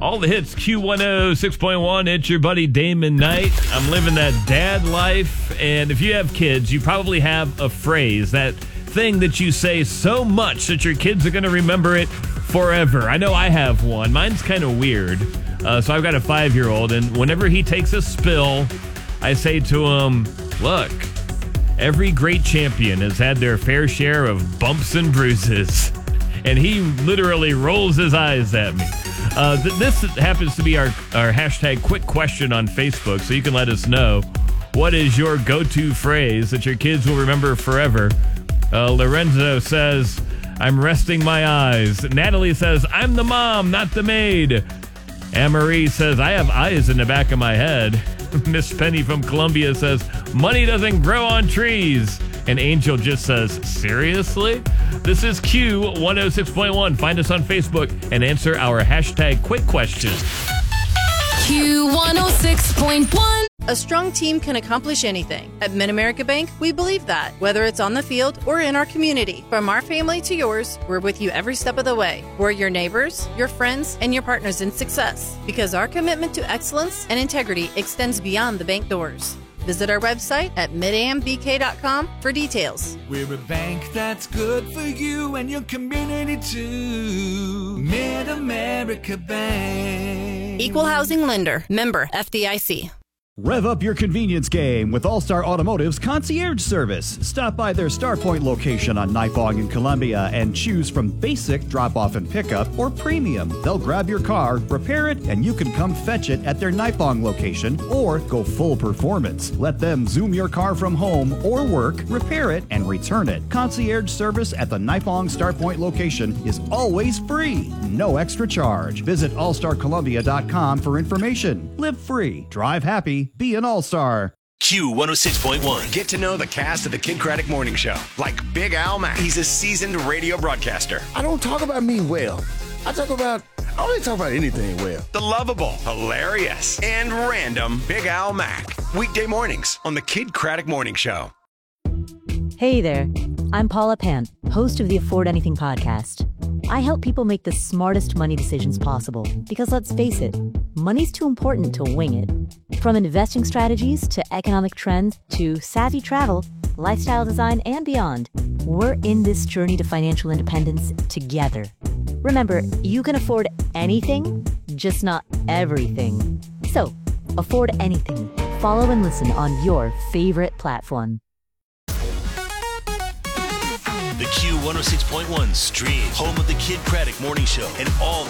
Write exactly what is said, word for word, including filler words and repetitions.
All the hits, Q one oh six point one. It's your buddy Damon Knight. I'm living that dad life. And if you have kids, you probably have a phrase, that thing that you say so much that your kids are going to remember it forever. I know I have one. Mine's kind of weird. Uh, so I've got a five-year-old, and whenever he takes a spill, I say to him, look, every great champion has had their fair share of bumps and bruises. And he literally rolls his eyes at me. Uh, th- this happens to be our, our hashtag quick question on Facebook, so you can let us know what is your go-to phrase that your kids will remember forever. Uh, Lorenzo says, I'm resting my eyes. Natalie says, I'm the mom, not the maid. Anne-Marie says, I have eyes in the back of my head. Miss Penny from Columbia says, money doesn't grow on trees. And Angel just says, seriously? This is Q one oh six point one. Find us on Facebook and answer our hashtag quick question. Q one oh six point one. A strong team can accomplish anything. At Mid-America Bank, we believe that, whether it's on the field or in our community. From our family to yours, we're with you every step of the way. We're your neighbors, your friends, and your partners in success, because our commitment to excellence and integrity extends beyond the bank doors. Visit our website at mid am b k dot com for details. We're a bank that's good for you and your community too. Mid-America Bank. Equal housing lender. Member F D I C. Rev up your convenience game with All-Star Automotive's concierge service. Stop by their Starpoint location on Nipong in Columbia and choose from basic drop-off and pickup or premium. They'll grab your car, repair it, and you can come fetch it at their Nipong location or go full performance. Let them zoom your car from home or work, repair it, and return it. Concierge service at the Nipong Starpoint location is always free. No extra charge. Visit all star columbia dot com for information. Live free. Drive happy. Be an all-star. Q one oh six point one. Get to know the cast of the Kid Craddock Morning Show, like Big Al Mack. He's a seasoned radio broadcaster. I don't talk about me well. I talk about, I don't really talk about anything well. The lovable, hilarious, and random Big Al Mack. Weekday mornings on the Kid Craddock Morning Show. Hey there, I'm Paula Pant, host of the Afford Anything podcast. I help people make the smartest money decisions possible because, let's face it, money's too important to wing it. From investing strategies to economic trends to savvy travel, lifestyle design, and beyond, we're in this journey to financial independence together. Remember, you can afford anything, just not everything. So, afford anything. Follow and listen on your favorite platform. The Q one oh six point one stream, home of the Kid Craddock Morning Show and all